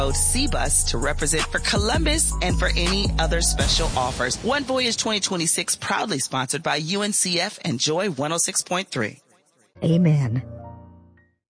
code CBUS to represent for Columbus and for any other special offers. One Voyage 2026 proudly sponsored by UNCF and Joy 106.3. Amen.